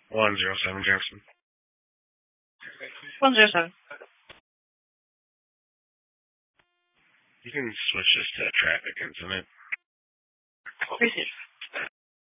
107 Jefferson. 107. You can switch this to traffic incident. Received.